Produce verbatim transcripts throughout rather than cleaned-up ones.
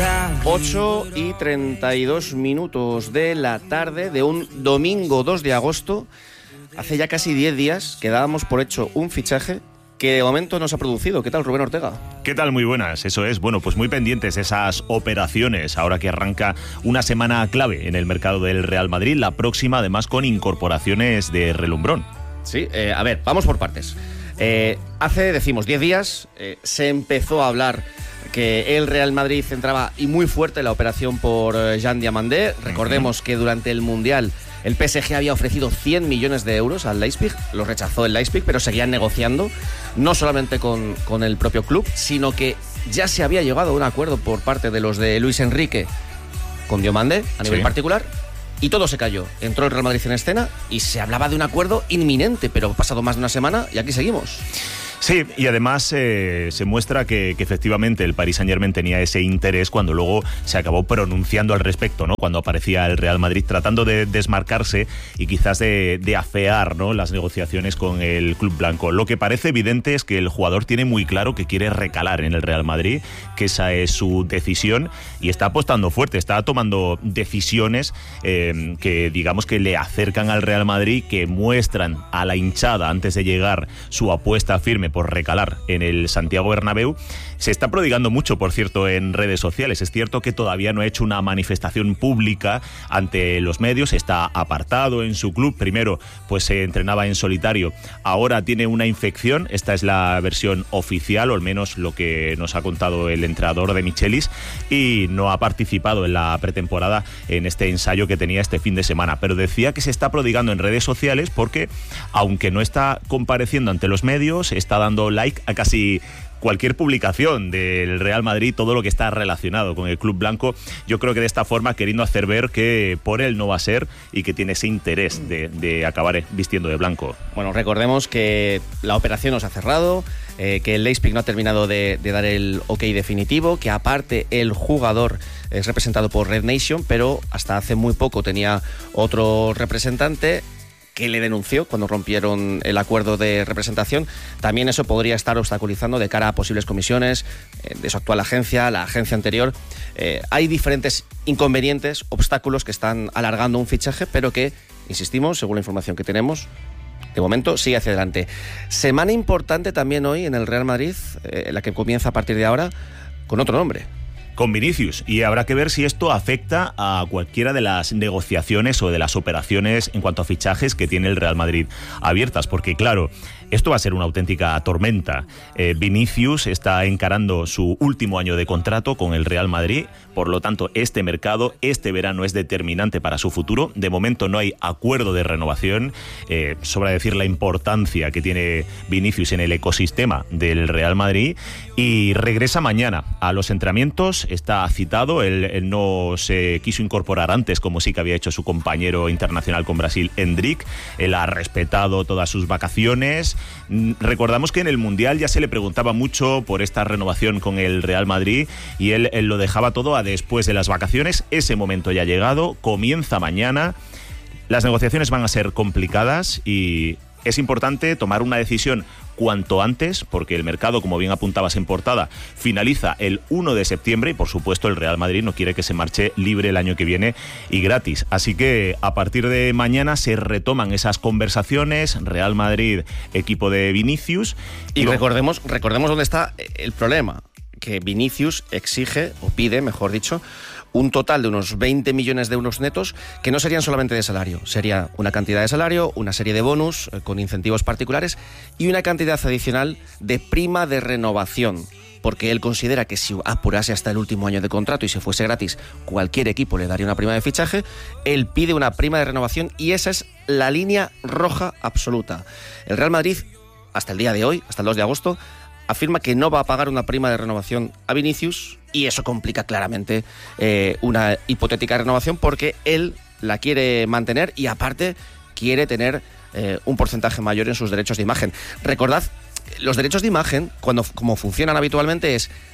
ocho y treinta y dos minutos de la tarde de un domingo dos de agosto. Hace ya casi diez días que dábamos por hecho un fichaje que de momento no se ha producido. ¿Qué tal, Rubén Ortega? ¿Qué tal? Muy buenas, eso es. Bueno, pues muy pendientes esas operaciones, ahora que arranca una semana clave en el mercado del Real Madrid, la próxima además con incorporaciones de relumbrón. Sí, eh, a ver, vamos por partes. Eh, hace, decimos, diez días eh, se empezó a hablar que el Real Madrid entraba y muy fuerte en la operación por Jean Diamandé. Recordemos uh-huh. que durante el Mundial el P S G había ofrecido cien millones de euros al Leipzig, lo rechazó el Leipzig, pero seguían negociando, no solamente con, con el propio club, sino que ya se había llegado a un acuerdo por parte de los de Luis Enrique con Diomandé a nivel sí. particular, y todo se cayó. Entró el Real Madrid en escena y se hablaba de un acuerdo inminente, pero ha pasado más de una semana y aquí seguimos. Sí, y además eh, se muestra que, que efectivamente el Paris Saint-Germain tenía ese interés cuando luego se acabó pronunciando al respecto, ¿no? Cuando aparecía el Real Madrid tratando de desmarcarse y quizás de, de afear, ¿no?, las negociaciones con el club blanco. Lo que parece evidente es que el jugador tiene muy claro que quiere recalar en el Real Madrid, que esa es su decisión y está apostando fuerte, está tomando decisiones eh, que digamos que le acercan al Real Madrid, que muestran a la hinchada antes de llegar su apuesta firme por recalar en el Santiago Bernabéu. Se está prodigando mucho, por cierto, en redes sociales. Es cierto que todavía no ha hecho una manifestación pública ante los medios, está apartado en su club. Primero, pues se entrenaba en solitario, ahora tiene una infección. Esta es la versión oficial, o al menos lo que nos ha contado el entrenador de Michelis, y no ha participado en la pretemporada en este ensayo que tenía este fin de semana. Pero decía que se está prodigando en redes sociales porque, aunque no está compareciendo ante los medios, está dando like a casi cualquier publicación del Real Madrid, todo lo que está relacionado con el club blanco. Yo creo que de esta forma queriendo hacer ver que por él no va a ser y que tiene ese interés de, de acabar vistiendo de blanco. Bueno, recordemos que la operación no se ha cerrado, eh, que el Leipzig no ha terminado de, de dar el ok definitivo, que aparte el jugador es representado por Red Nation, pero hasta hace muy poco tenía otro representante que le denunció cuando rompieron el acuerdo de representación. También eso podría estar obstaculizando de cara a posibles comisiones eh, de su actual agencia, la agencia anterior. Eh, hay diferentes inconvenientes, obstáculos que están alargando un fichaje, pero que, insistimos, según la información que tenemos, de momento sigue hacia adelante. Semana importante también hoy en el Real Madrid, eh, la que comienza a partir de ahora, con otro nombre. Con Vinicius, y habrá que ver si esto afecta a cualquiera de las negociaciones o de las operaciones en cuanto a fichajes que tiene el Real Madrid abiertas, porque claro, esto va a ser una auténtica tormenta. Eh, Vinicius está encarando su último año de contrato con el Real Madrid, por lo tanto este mercado, este verano es determinante para su futuro. De momento no hay acuerdo de renovación, eh, sobra decir la importancia que tiene Vinicius en el ecosistema del Real Madrid, y regresa mañana a los entrenamientos. Está citado, él, él no se quiso incorporar antes como sí que había hecho su compañero internacional con Brasil, Endrick. Él ha respetado todas sus vacaciones. Recordamos que en el Mundial ya se le preguntaba mucho por esta renovación con el Real Madrid y él, él lo dejaba todo a después de las vacaciones. Ese momento ya ha llegado, comienza mañana. Las negociaciones van a ser complicadas y es importante tomar una decisión cuanto antes, porque el mercado, como bien apuntabas en portada, finaliza el uno de septiembre y por supuesto el Real Madrid no quiere que se marche libre el año que viene y gratis. Así que a partir de mañana se retoman esas conversaciones, Real Madrid, equipo de Vinicius. Y, y recordemos, recordemos dónde está el problema, que Vinicius exige, o pide, mejor dicho, un total de unos veinte millones de euros netos, que no serían solamente de salario, sería una cantidad de salario, una serie de bonus eh, con incentivos particulares y una cantidad adicional de prima de renovación, porque él considera que si apurase hasta el último año de contrato y se fuese gratis, cualquier equipo le daría una prima de fichaje. Él pide una prima de renovación y esa es la línea roja absoluta. El Real Madrid, hasta el día de hoy, hasta el dos de agosto, afirma que no va a pagar una prima de renovación a Vinicius, y eso complica claramente eh, una hipotética renovación, porque él la quiere mantener y aparte quiere tener eh, un porcentaje mayor en sus derechos de imagen. Recordad, los derechos de imagen, cuando como funcionan habitualmente, es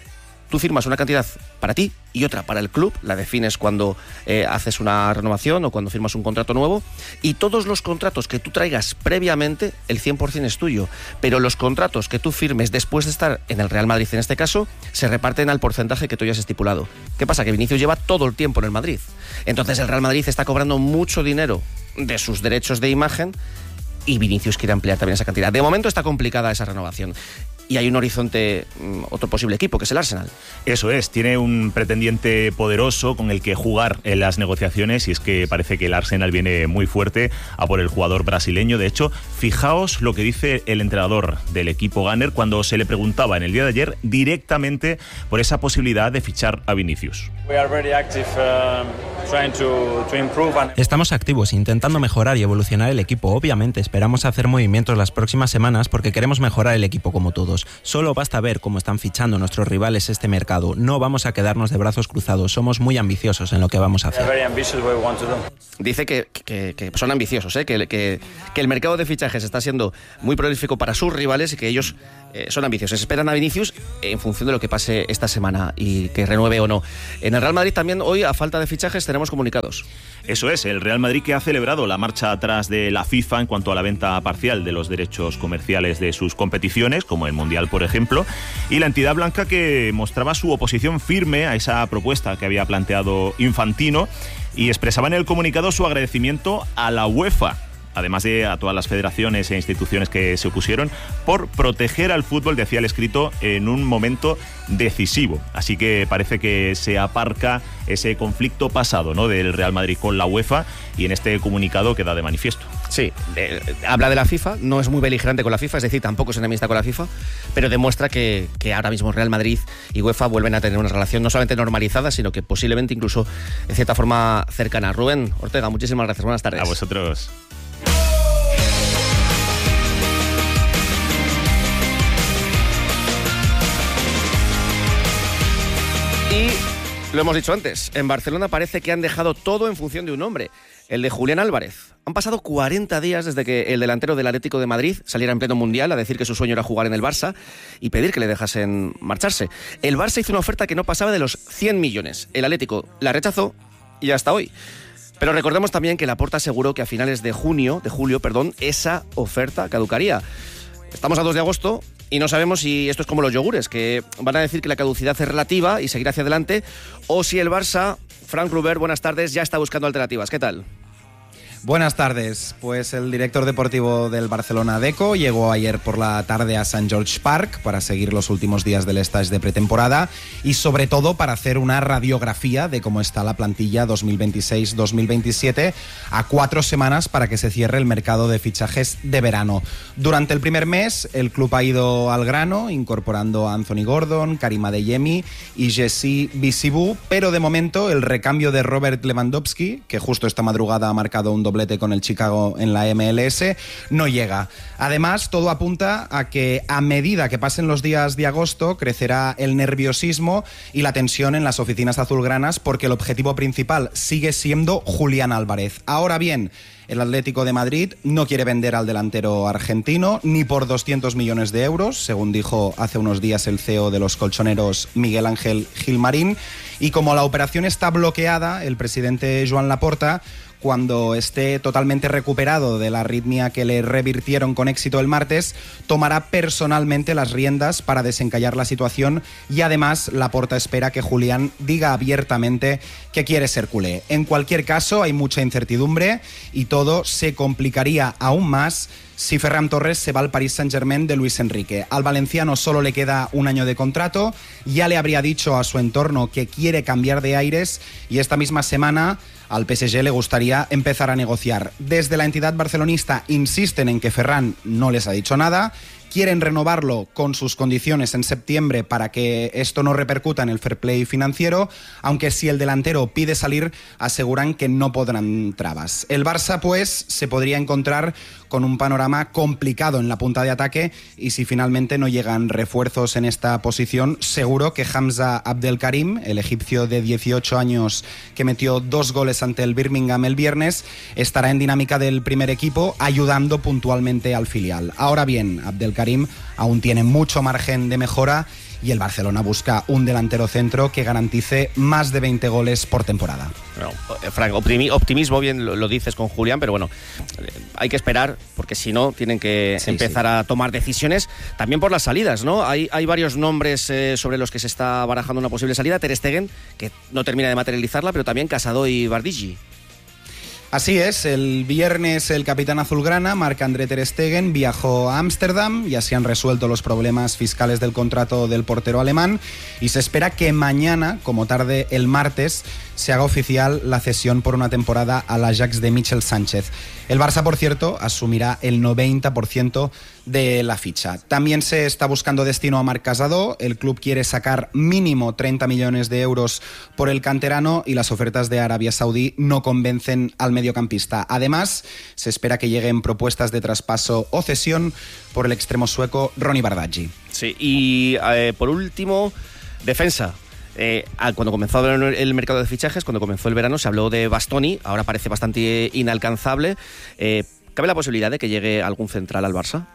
Tú firmas una cantidad para ti y otra para el club, la defines cuando eh, haces una renovación o cuando firmas un contrato nuevo, y todos los contratos que tú traigas previamente, el cien por ciento es tuyo, pero los contratos que tú firmes después de estar en el Real Madrid en este caso, se reparten al porcentaje que tú ya has estipulado. ¿Qué pasa? Que Vinicius lleva todo el tiempo en el Madrid, entonces el Real Madrid está cobrando mucho dinero de sus derechos de imagen y Vinicius quiere ampliar también esa cantidad. De momento está complicada esa renovación. Y hay un horizonte, otro posible equipo, que es el Arsenal. Eso es, tiene un pretendiente poderoso con el que jugar en las negociaciones, y es que parece que el Arsenal viene muy fuerte a por el jugador brasileño. De hecho, fijaos lo que dice el entrenador del equipo Gunner cuando se le preguntaba en el día de ayer directamente por esa posibilidad de fichar a Vinicius. Estamos activos, intentando mejorar y evolucionar el equipo. Obviamente, esperamos hacer movimientos las próximas semanas porque queremos mejorar el equipo como todos. Solo basta ver cómo están fichando nuestros rivales este mercado. No vamos a quedarnos de brazos cruzados. Somos muy ambiciosos en lo que vamos a hacer. Dice que, que, que son ambiciosos, ¿eh? que, que, que el mercado de fichajes está siendo muy prolífico para sus rivales y que ellos eh, son ambiciosos. Esperan a Vinicius en función de lo que pase esta semana y que renueve o no. En el Real Madrid también hoy, a falta de fichajes, tenemos comunicados. Eso es, el Real Madrid que ha celebrado la marcha atrás de la FIFA en cuanto a la venta parcial de los derechos comerciales de sus competiciones, como el Mundial, por ejemplo, y la entidad blanca que mostraba su oposición firme a esa propuesta que había planteado Infantino y expresaba en el comunicado su agradecimiento a la UEFA, además de a todas las federaciones e instituciones que se opusieron, por proteger al fútbol, decía el escrito, en un momento decisivo. Así que parece que se aparca ese conflicto pasado, ¿no?, del Real Madrid con la UEFA, y en este comunicado queda de manifiesto. Sí, eh, habla de la FIFA, no es muy beligerante con la FIFA, es decir, tampoco es enemista con la FIFA, pero demuestra que, que ahora mismo Real Madrid y UEFA vuelven a tener una relación no solamente normalizada, sino que posiblemente incluso, en cierta forma, cercana. Rubén Ortega, muchísimas gracias, buenas tardes. A vosotros. Y lo hemos dicho antes, en Barcelona parece que han dejado todo en función de un nombre, el de Julián Álvarez. Han pasado cuarenta días desde que el delantero del Atlético de Madrid saliera en pleno Mundial a decir que su sueño era jugar en el Barça y pedir que le dejasen marcharse. El Barça hizo una oferta que no pasaba de los cien millones. El Atlético la rechazó y hasta hoy. Pero recordemos también que Laporta aseguró que a finales de junio, de julio, perdón, esa oferta caducaría. Estamos a dos de agosto y no sabemos si esto es como los yogures, que van a decir que la caducidad es relativa y seguir hacia adelante, o si el Barça, Frank Rubert, buenas tardes, ya está buscando alternativas. ¿Qué tal? Buenas tardes. Pues el director deportivo del Barcelona, Deco, llegó ayer por la tarde a Sant George Park para seguir los últimos días del stage de pretemporada y sobre todo para hacer una radiografía de cómo está la plantilla dos mil veintiséis dos mil veintisiete a cuatro semanas para que se cierre el mercado de fichajes de verano. Durante el primer mes el club ha ido al grano, incorporando a Anthony Gordon, Karim Adeyemi y Jesse Bisibou, pero de momento el recambio de Robert Lewandowski, que justo esta madrugada ha marcado un doblete con el Chicago en la M L S, no llega. Además, todo apunta a que a medida que pasen los días de agosto crecerá el nerviosismo y la tensión en las oficinas azulgranas, porque el objetivo principal sigue siendo Julián Álvarez. Ahora bien, el Atlético de Madrid no quiere vender al delantero argentino ni por doscientos millones de euros, según dijo hace unos días el C E O de los colchoneros, Miguel Ángel Gilmarín. Y como la operación está bloqueada, el presidente Joan Laporta, cuando esté totalmente recuperado de la arritmia que le revirtieron con éxito el martes, tomará personalmente las riendas para desencallar la situación, y además Laporta espera que Julián diga abiertamente que quiere ser culé. En cualquier caso, hay mucha incertidumbre y todo se complicaría aún más si Ferran Torres se va al Paris Saint-Germain de Luis Enrique. Al valenciano solo le queda un año de contrato, ya le habría dicho a su entorno que quiere cambiar de aires y esta misma semana al P S G le gustaría empezar a negociar. Desde la entidad barcelonista insisten en que Ferran no les ha dicho nada, quieren renovarlo con sus condiciones en septiembre para que esto no repercuta en el fair play financiero, aunque si el delantero pide salir, aseguran que no podrán trabas. El Barça, pues, se podría encontrar con un panorama complicado en la punta de ataque, y si finalmente no llegan refuerzos en esta posición, seguro que Hamza Abdelkarim, el egipcio de dieciocho años que metió dos goles ante el Birmingham el viernes, estará en dinámica del primer equipo, ayudando puntualmente al filial. Ahora bien, Abdelkarim aún tiene mucho margen de mejora y el Barcelona busca un delantero centro que garantice más de veinte goles por temporada. Bueno, Frank, optimismo, bien lo dices con Julián, pero bueno, hay que esperar, porque si no tienen que sí, empezar sí. a tomar decisiones, también por las salidas, ¿no? Hay, hay varios nombres eh, sobre los que se está barajando una posible salida. Ter Stegen, que no termina de materializarla, pero también Casado y Bardghiji. Así es, el viernes el capitán azulgrana, Marc-André Ter Stegen, viajó a Ámsterdam, ya se han resuelto los problemas fiscales del contrato del portero alemán y se espera que mañana, como tarde el martes, se haga oficial la cesión por una temporada al Ajax de Michel Sánchez. El Barça, por cierto, asumirá el noventa por ciento de la ficha. También se está buscando destino a Marc Casado. El club quiere sacar mínimo treinta millones de euros por el canterano y las ofertas de Arabia Saudí no convencen al mediocampista. Además, se espera que lleguen propuestas de traspaso o cesión por el extremo sueco Ronny Bardghiji. Sí, y eh, por último, defensa. Eh, cuando comenzó el mercado de fichajes, cuando comenzó el verano, se habló de Bastoni, ahora parece bastante inalcanzable. Eh, ¿Cabe la posibilidad de que llegue algún central al Barça?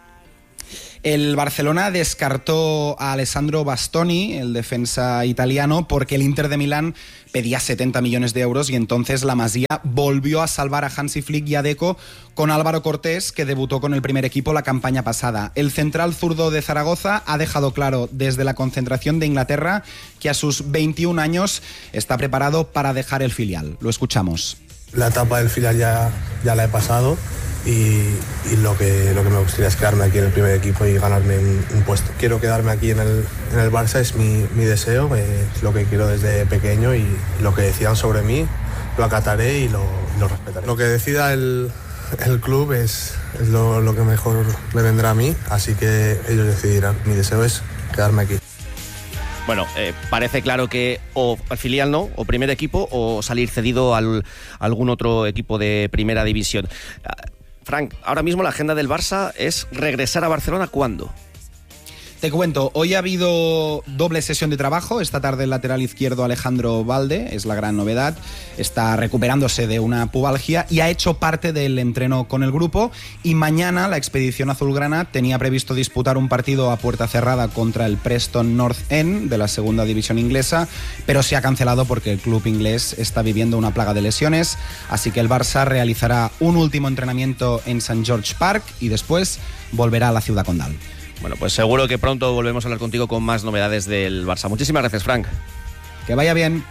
El Barcelona descartó a Alessandro Bastoni, el defensa italiano, porque el Inter de Milán pedía setenta millones de euros y entonces la Masía volvió a salvar a Hansi Flick y a Deco con Álvaro Cortés, que debutó con el primer equipo la campaña pasada. El central zurdo de Zaragoza ha dejado claro desde la concentración de Inglaterra que a sus veintiún años está preparado para dejar el filial. Lo escuchamos. La etapa del filial ya, ya la he pasado. Y, y lo, que, lo que me gustaría es quedarme aquí en el primer equipo y ganarme un, un puesto. Quiero quedarme aquí en el, en el Barça, es mi, mi deseo, eh, es lo que quiero desde pequeño y lo que decidan sobre mí lo acataré y lo, lo respetaré. Lo que decida el, el club es, es lo, lo que mejor me vendrá a mí, así que ellos decidirán. Mi deseo es quedarme aquí. Bueno, eh, parece claro que o filial no, o primer equipo, o salir cedido al, a algún otro equipo de primera división. Frank, ahora mismo la agenda del Barça es regresar a Barcelona, ¿cuándo? Te cuento, hoy ha habido doble sesión de trabajo. Esta tarde el lateral izquierdo Alejandro Balde, es la gran novedad, está recuperándose de una pubalgia y ha hecho parte del entreno con el grupo. Y mañana la expedición azulgrana tenía previsto disputar un partido a puerta cerrada contra el Preston North End de la segunda división inglesa, pero se ha cancelado porque el club inglés está viviendo una plaga de lesiones. Así que el Barça realizará un último entrenamiento en Saint George Park y después volverá a la Ciudad Condal. Bueno, pues seguro que pronto volvemos a hablar contigo con más novedades del Barça. Muchísimas gracias, Frank. Que vaya bien.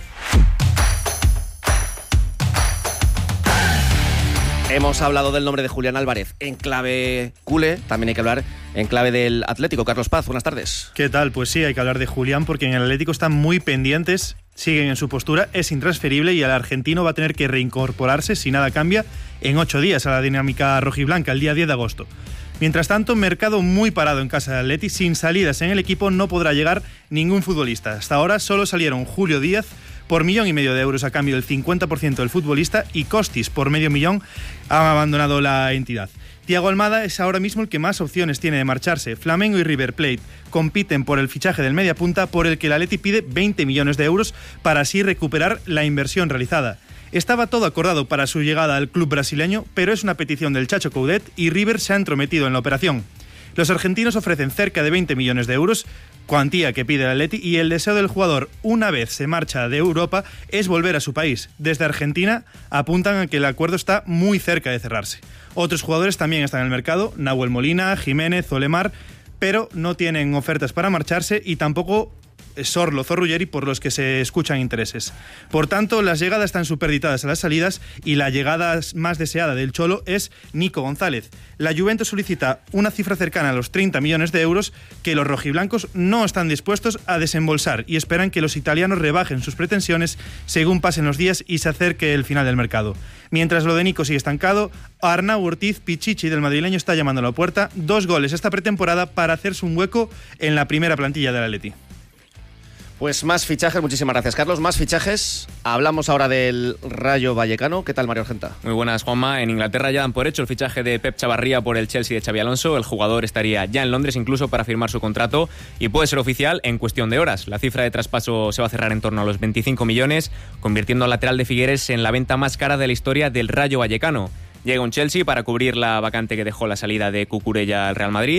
Hemos hablado del nombre de Julián Álvarez en clave culé, también hay que hablar en clave del Atlético. Carlos Paz, buenas tardes. ¿Qué tal? Pues sí, hay que hablar de Julián porque en el Atlético están muy pendientes, siguen en su postura, es intransferible y el argentino va a tener que reincorporarse, si nada cambia, en ocho días a la dinámica rojiblanca, el día diez de agosto. Mientras tanto, mercado muy parado en casa de Atleti, sin salidas en el equipo no podrá llegar ningún futbolista. Hasta ahora solo salieron Julio Díaz por millón y medio de euros a cambio del cincuenta por ciento del futbolista y Costis por medio millón ha abandonado la entidad. Thiago Almada es ahora mismo el que más opciones tiene de marcharse. Flamengo y River Plate compiten por el fichaje del mediapunta por el que el Atleti pide veinte millones de euros para así recuperar la inversión realizada. Estaba todo acordado para su llegada al club brasileño, pero es una petición del Chacho Coudet y River se ha entrometido en la operación. Los argentinos ofrecen cerca de veinte millones de euros, cuantía que pide el Atleti, y el deseo del jugador, una vez se marcha de Europa, es volver a su país. Desde Argentina apuntan a que el acuerdo está muy cerca de cerrarse. Otros jugadores también están en el mercado, Nahuel Molina, Jiménez, Olemar, pero no tienen ofertas para marcharse y tampoco Sorloz o Ruggeri, por los que se escuchan intereses. Por tanto, las llegadas están superditadas a las salidas y la llegada más deseada del Cholo es Nico González. La Juventus solicita una cifra cercana a los treinta millones de euros que los rojiblancos no están dispuestos a desembolsar y esperan que los italianos rebajen sus pretensiones según pasen los días y se acerque el final del mercado. Mientras lo de Nico sigue estancado, Arnau Ortiz Pichichi del madrileño está llamando a la puerta. Dos goles esta pretemporada para hacerse un hueco en la primera plantilla del Atleti. Pues más fichajes, muchísimas gracias, Carlos. Más fichajes. Hablamos ahora del Rayo Vallecano. ¿Qué tal, Mario Argenta? Muy buenas, Juanma. En Inglaterra ya dan por hecho el fichaje de Pep Chavarría por el Chelsea de Xabi Alonso. El jugador estaría ya en Londres incluso para firmar su contrato y puede ser oficial en cuestión de horas. La cifra de traspaso se va a cerrar en torno a los veinticinco millones, convirtiendo al lateral de Figueres en la venta más cara de la historia del Rayo Vallecano. Llega un Chelsea para cubrir la vacante que dejó la salida de Cucurella al Real Madrid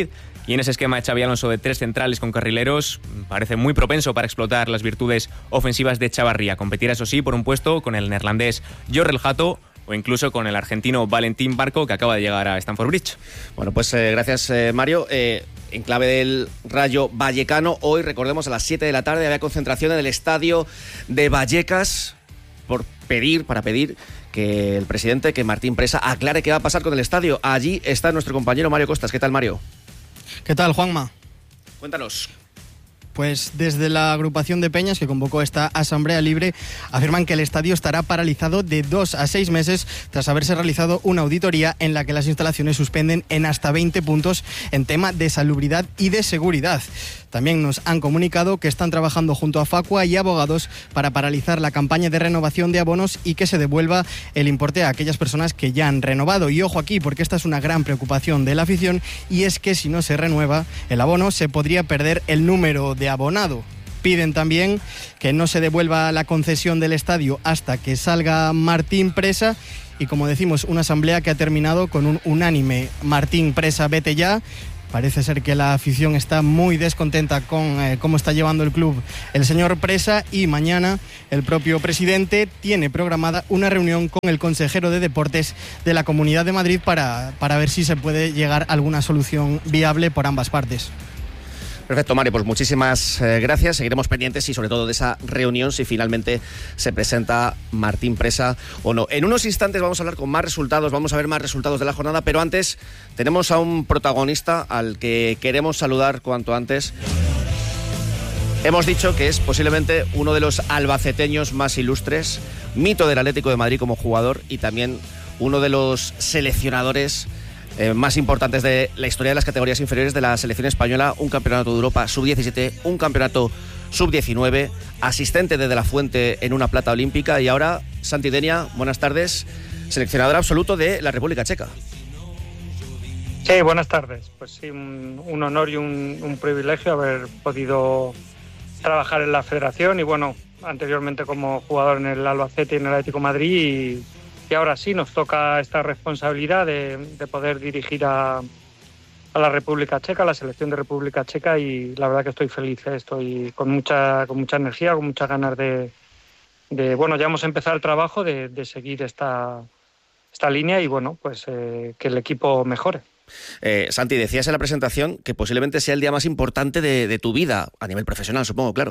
y en ese esquema de Xabi Alonso de tres centrales con carrileros parece muy propenso para explotar las virtudes ofensivas de Chavarría. Competirá, eso sí, por un puesto con el neerlandés Jorrel Hato o incluso con el argentino Valentín Barco, que acaba de llegar a Stamford Bridge. Bueno, pues eh, gracias, eh, Mario. Eh, en clave del Rayo Vallecano, hoy, recordemos, a las siete de la tarde había concentración en el estadio de Vallecas por pedir, para pedir que el presidente, que Martín Presa, aclare qué va a pasar con el estadio. Allí está nuestro compañero Mario Costas. ¿Qué tal, Mario? ¿Qué tal, Juanma? Cuéntanos. Pues desde la agrupación de peñas que convocó esta asamblea libre afirman que el estadio estará paralizado de dos a seis meses tras haberse realizado una auditoría en la que las instalaciones suspenden en hasta veinte puntos en tema de salubridad y de seguridad. También nos han comunicado que están trabajando junto a Facua y abogados para paralizar la campaña de renovación de abonos y que se devuelva el importe a aquellas personas que ya han renovado. Y ojo aquí, porque esta es una gran preocupación de la afición, y es que si no se renueva el abono se podría perder el número de abonado. Piden también que no se devuelva la concesión del estadio hasta que salga Martín Presa. Y como decimos, una asamblea que ha terminado con un unánime Martín Presa, vete ya. Parece ser que la afición está muy descontenta con eh, cómo está llevando el club el señor Presa, y mañana el propio presidente tiene programada una reunión con el consejero de Deportes de la Comunidad de Madrid para, para ver si se puede llegar a alguna solución viable por ambas partes. Perfecto, Mario, pues muchísimas eh, gracias. Seguiremos pendientes y sobre todo de esa reunión, si finalmente se presenta Martín Presa o no. En unos instantes vamos a hablar con más resultados, vamos a ver más resultados de la jornada, pero antes tenemos a un protagonista al que queremos saludar cuanto antes. Hemos dicho que es posiblemente uno de los albaceteños más ilustres, mito del Atlético de Madrid como jugador y también uno de los seleccionadores Eh, más importantes de la historia de las categorías inferiores de la selección española. Un campeonato de Europa sub diecisiete, un campeonato sub diecinueve, asistente de De La Fuente en una plata olímpica, y ahora, Santi Denia, buenas tardes, seleccionador absoluto de la República Checa. Sí, buenas tardes. Pues sí, un, un honor y un, un privilegio haber podido trabajar en la federación y bueno, anteriormente como jugador en el Albacete y en el Atlético de Madrid, y Y ahora sí nos toca esta responsabilidad de, de poder dirigir a, a la República Checa, a la selección de República Checa, y la verdad que estoy feliz, ¿eh? Estoy con mucha, con mucha energía, con muchas ganas de, de bueno, ya hemos empezado el trabajo de, de seguir esta, esta línea y bueno, pues eh, que el equipo mejore. Eh, Santi, decías en la presentación que posiblemente sea el día más importante de, de tu vida, a nivel profesional, supongo, claro.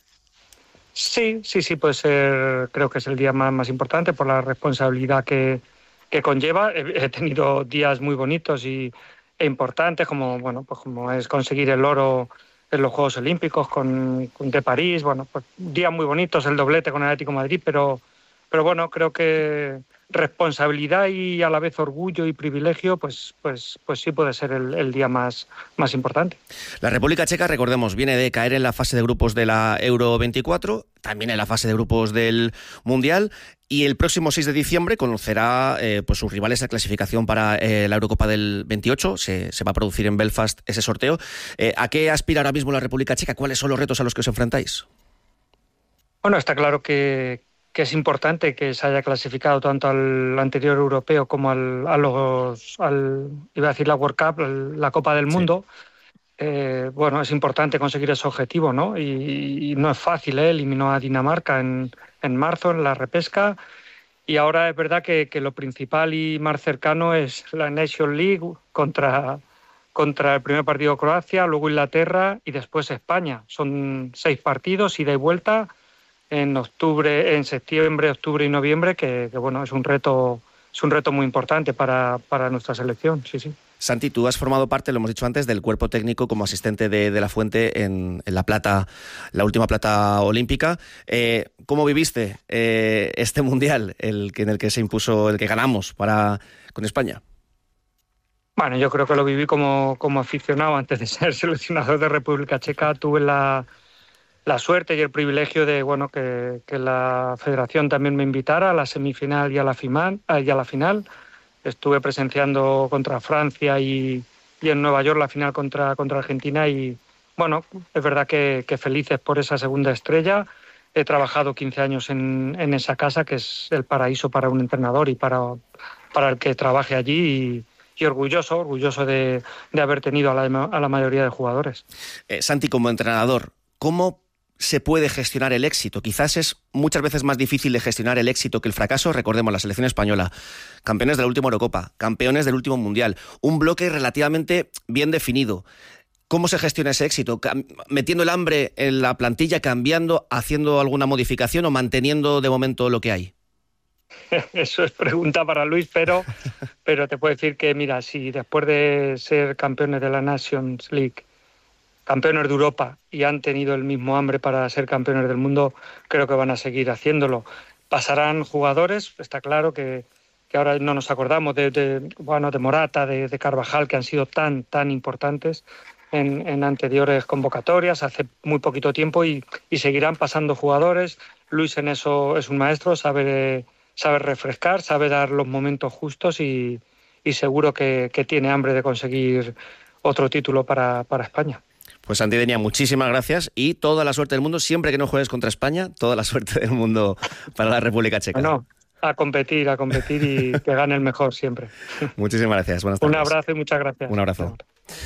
Sí, sí, sí, puede ser, creo que es el día más, más importante por la responsabilidad que, que conlleva. He, he tenido días muy bonitos y, e importantes, como bueno, pues como es conseguir el oro en los Juegos Olímpicos con, con de París, bueno, pues días muy bonitos, el doblete con el Atlético de Madrid, pero, pero bueno, creo que responsabilidad y a la vez orgullo y privilegio, pues, pues, pues sí puede ser el, el día más, más importante. La República Checa, recordemos, viene de caer en la fase de grupos de la Euro veinticuatro, también en la fase de grupos del Mundial, y el próximo seis de diciembre conocerá eh, pues sus rivales de clasificación para eh, la Eurocopa del veintiocho. Se, se va a producir en Belfast ese sorteo. Eh, ¿A qué aspira ahora mismo la República Checa? ¿Cuáles son los retos a los que os enfrentáis? Bueno, está claro que que es importante que se haya clasificado tanto al anterior europeo como al, a los, al, iba a decir la World Cup, la Copa del Mundo. Sí. Eh, bueno, es importante conseguir ese objetivo, ¿no? Y, y no es fácil, ¿eh? Eliminó a Dinamarca en, en marzo, en la repesca, y ahora es verdad que, que lo principal y más cercano es la Nation League contra, contra el primer partido Croacia, luego Inglaterra y después España. Son seis partidos, ida y vuelta, en octubre, en septiembre, octubre y noviembre, que, que bueno, es un reto, es un reto muy importante para, para nuestra selección, sí, sí. Santi, tú has formado parte, lo hemos dicho antes, del cuerpo técnico como asistente de, de La Fuente en, en la plata, la última plata olímpica. Eh, ¿Cómo viviste eh, este mundial, el que en el que se impuso, el que ganamos para con España? Bueno, yo creo que lo viví como, como aficionado antes de ser seleccionador de República Checa. Tuve la la suerte y el privilegio de bueno que, que la federación también me invitara a la semifinal y a la final. Y a la final. Estuve presenciando contra Francia y, y en Nueva York la final contra, contra Argentina y bueno, es verdad que, que felices por esa segunda estrella. He trabajado quince años en, en esa casa, que es el paraíso para un entrenador y para, para el que trabaje allí, y, y orgulloso, orgulloso de, de haber tenido a la, a la mayoría de jugadores. Eh, Santi, como entrenador, ¿cómo se puede gestionar el éxito? Quizás es muchas veces más difícil de gestionar el éxito que el fracaso. Recordemos, la selección española, campeones de la última Eurocopa, campeones del último Mundial, un bloque relativamente bien definido. ¿Cómo se gestiona ese éxito? ¿Metiendo el hambre en la plantilla, cambiando, haciendo alguna modificación o manteniendo de momento lo que hay? Eso es pregunta para Luis, pero, pero te puedo decir que, mira, si después de ser campeones de la Nations League, campeones de Europa, y han tenido el mismo hambre para ser campeones del mundo, creo que van a seguir haciéndolo. Pasarán jugadores, está claro que, que ahora no nos acordamos de, de, bueno, de Morata, de, de Carvajal, que han sido tan, tan importantes en, en anteriores convocatorias, hace muy poquito tiempo, y, y seguirán pasando jugadores. Luis en eso es un maestro, sabe, sabe refrescar, sabe dar los momentos justos y, y seguro que, que tiene hambre de conseguir otro título para, para España. Pues Santi Denia, muchísimas gracias y toda la suerte del mundo, siempre que no juegues contra España, toda la suerte del mundo para la República Checa. Bueno, a competir, a competir y que gane el mejor siempre. Muchísimas gracias, buenas tardes. Un abrazo y muchas gracias. Un abrazo.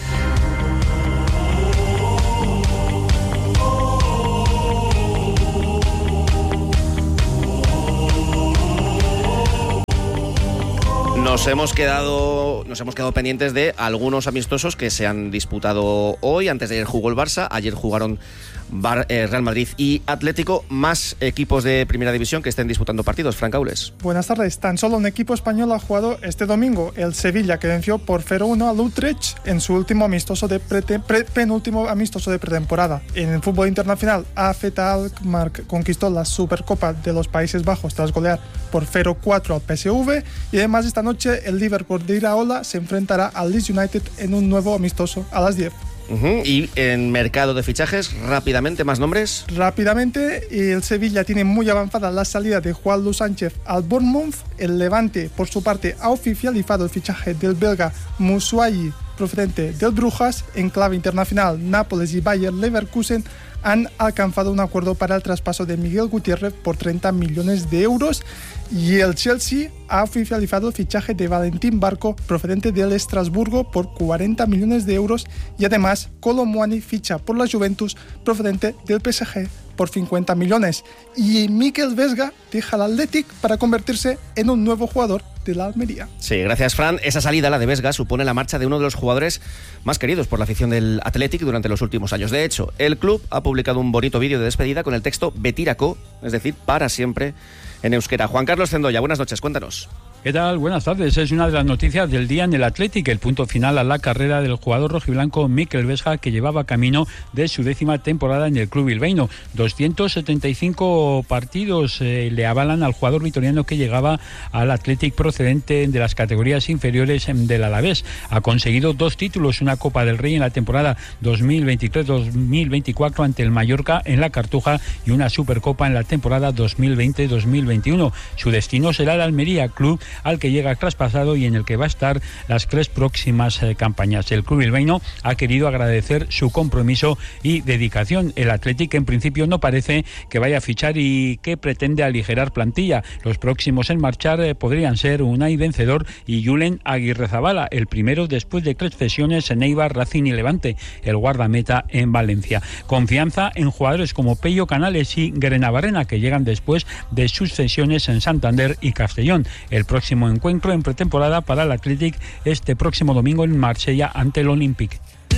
Nos hemos quedado nos hemos quedado pendientes de algunos amistosos que se han disputado hoy. Antes de ayer jugó el Barça, ayer jugaron Bar, eh, Real Madrid y Atlético, más equipos de primera división que estén disputando partidos. Frank Aules. Buenas tardes. Tan solo un equipo español ha jugado este domingo, el Sevilla, que venció por cero uno al Utrecht en su último amistoso de pre, pre, penúltimo amistoso de pretemporada. En el fútbol internacional, A Z Alkmaar conquistó la Supercopa de los Países Bajos tras golear por cero cuatro al P S V, y además esta noche el Liverpool de Iraola se enfrentará al Leeds United en un nuevo amistoso a las diez. Uh-huh. Y en mercado de fichajes, rápidamente, más nombres. Rápidamente, el Sevilla tiene muy avanzada la salida de Juan Luis Sánchez al Bournemouth. El Levante, por su parte, ha oficializado el fichaje del belga Moussouayi, procedente del Brujas. En clave internacional, Nápoles y Bayer Leverkusen han alcanzado un acuerdo para el traspaso de Miguel Gutiérrez por treinta millones de euros. Y el Chelsea ha oficializado el fichaje de Valentín Barco, procedente del Estrasburgo, por cuarenta millones de euros. Y además, Kolo Muani ficha por la Juventus, procedente del P S G, por cincuenta millones. Y Mikel Vesga deja al Athletic para convertirse en un nuevo jugador de la Almería. Sí, gracias, Fran. Esa salida, la de Vesga, supone la marcha de uno de los jugadores más queridos por la afición del Athletic durante los últimos años. De hecho, el club ha publicado un bonito vídeo de despedida con el texto Betirako, es decir, para siempre, en euskera. Juan Carlos Zendoya, buenas noches, cuéntanos. ¿Qué tal? Buenas tardes. Es una de las noticias del día en el Athletic, el punto final a la carrera del jugador rojiblanco Mikel Vesga, que llevaba camino de su décima temporada en el club bilbaíno. doscientos setenta y cinco partidos eh, le avalan al jugador vitoriano, que llegaba al Athletic procedente de las categorías inferiores del Alavés. Ha conseguido dos títulos, una Copa del Rey en la temporada dos mil veintitrés dos mil veinticuatro ante el Mallorca en la Cartuja y una Supercopa en la temporada dos mil veinte dos mil veintiuno. Su destino será el Almería, club al que llega traspasado y en el que va a estar las tres próximas eh, campañas. El club bilbaíno ha querido agradecer su compromiso y dedicación. El Athletic en principio no parece que vaya a fichar y que pretende aligerar plantilla. Los próximos en marchar eh, podrían ser Unai Vencedor y Julen Aguirrezabala, el primero después de tres cesiones en Eibar, Racing y Levante, el guardameta en Valencia. Confianza en jugadores como Pello Canales y Grenabarrena, que llegan después de sus cesiones en Santander y Castellón. El próximo encuentro en pretemporada para el Athletic este próximo domingo en Marsella ante el Olympique.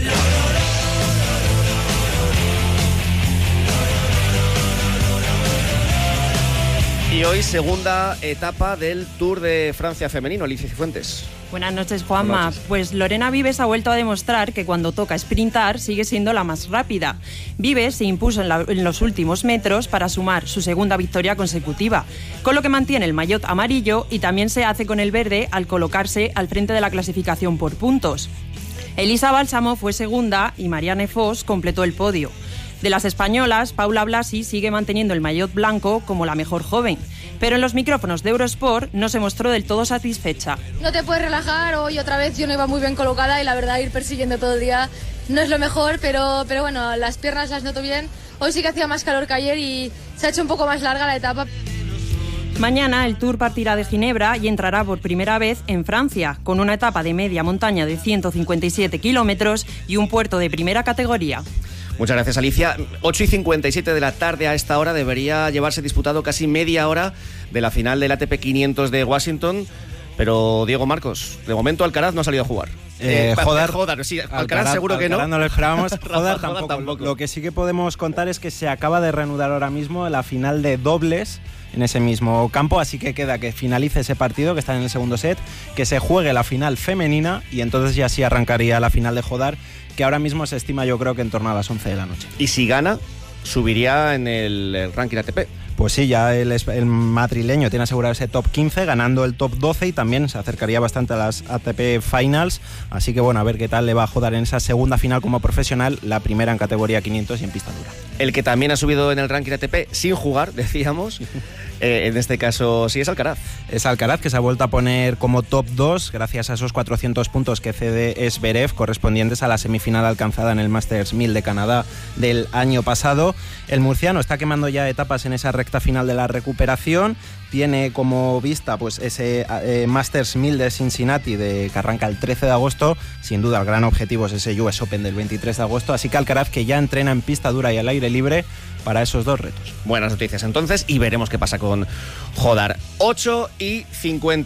Y hoy segunda etapa del Tour de Francia femenino. Alicia Cifuentes. Buenas noches, Juanma. Buenas noches. Pues Lorena Vives ha vuelto a demostrar que cuando toca sprintar sigue siendo la más rápida. Vives se impuso en, la, en los últimos metros para sumar su segunda victoria consecutiva, con lo que mantiene el maillot amarillo y también se hace con el verde al colocarse al frente de la clasificación por puntos. Elisa Bálsamo fue segunda y Marianne Vos completó el podio. De las españolas, Paula Blasi sigue manteniendo el maillot blanco como la mejor joven, pero en los micrófonos de Eurosport no se mostró del todo satisfecha. No te puedes relajar, hoy otra vez yo no iba muy bien colocada y la verdad ir persiguiendo todo el día no es lo mejor, pero, pero bueno, las piernas las noto bien. Hoy sí que hacía más calor que ayer y se ha hecho un poco más larga la etapa. Mañana el Tour partirá de Ginebra y entrará por primera vez en Francia, con una etapa de media montaña de ciento cincuenta y siete kilómetros y un puerto de primera categoría. Muchas gracias, Alicia. ocho y cincuenta y siete de la tarde a esta hora debería llevarse disputado casi media hora de la final del A T P quinientos de Washington. Pero, Diego Marcos, de momento Alcaraz no ha salido a jugar. Eh, eh, Jodar, Jodar, sí, Alcaraz, Alcaraz seguro que Alcaraz no. no lo esperábamos. Jodar Jodar tampoco. tampoco. Lo que sí que podemos contar es que se acaba de reanudar ahora mismo la final de dobles en ese mismo campo, así que queda que finalice ese partido que está en el segundo set, que se juegue la final femenina y entonces ya sí arrancaría la final de Jodar, que ahora mismo se estima yo creo que en torno a las once de la noche. Y si gana, subiría en el, el ranking A T P. Pues sí, ya el, el madrileño tiene asegurado ese top quince, ganando el top doce y también se acercaría bastante a las A T P Finals. Así que bueno, a ver qué tal le va a Jodar en esa segunda final como profesional, la primera en categoría quinientos y en pista dura. El que también ha subido en el ranking A T P sin jugar, decíamos, eh, en este caso sí es Alcaraz. Es Alcaraz, que se ha vuelto a poner como top dos gracias a esos cuatrocientos puntos que cede Zverev, correspondientes a la semifinal alcanzada en el Masters mil de Canadá del año pasado. El murciano está quemando ya etapas en esa recta final de la recuperación. Tiene como vista pues ese eh, Masters mil de Cincinnati de, que arranca el trece de agosto. Sin duda el gran objetivo es ese U S Open del veintitrés de agosto. Así que Alcaraz, que ya entrena en pista dura y al aire libre para esos dos retos. Buenas noticias entonces y veremos qué pasa con Jodar. ocho y cincuenta.